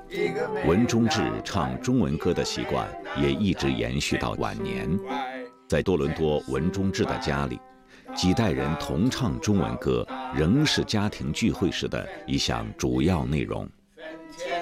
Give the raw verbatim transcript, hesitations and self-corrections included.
文中志唱中文歌的习惯也一直延续到晚年。在多伦多文中志的家里，几代人同唱中文歌，仍是家庭聚会时的一项主要内容。